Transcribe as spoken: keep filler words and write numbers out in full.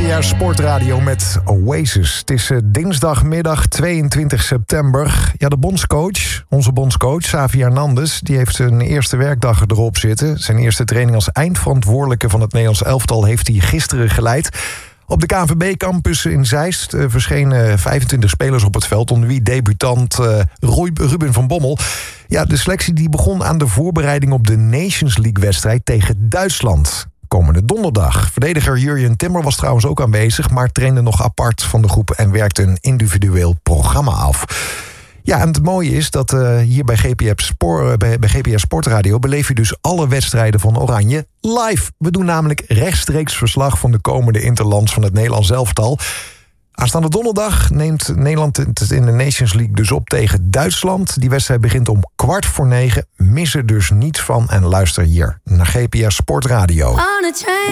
R Sportradio met Oasis. Het is uh, dinsdagmiddag tweeëntwintig september. Ja, de bondscoach, onze bondscoach, Xavi Hernandez, die heeft zijn eerste werkdag erop zitten. Zijn eerste training als eindverantwoordelijke van het Nederlands elftal heeft hij gisteren geleid. Op de K N V B-campus in Zeist uh, verschenen vijfentwintig spelers op het veld, onder wie debutant uh, Roy, Ruben van Bommel. Ja, de selectie die begon aan de voorbereiding op de Nations League-wedstrijd tegen Duitsland. Komende donderdag. Verdediger Jurjen Timmer was trouwens ook aanwezig, maar trainde nog apart van de groep en werkte een individueel programma af. Ja, en het mooie is dat uh, hier bij G P S Sport, bij, bij G P S Sportradio beleef je dus alle wedstrijden van Oranje live. We doen namelijk rechtstreeks verslag van de komende interlands van het Nederlands elftal. Aanstaande donderdag neemt Nederland het in de Nations League dus op tegen Duitsland. Die wedstrijd begint om kwart voor negen. Mis er dus niets van en luister hier naar G P S Sportradio.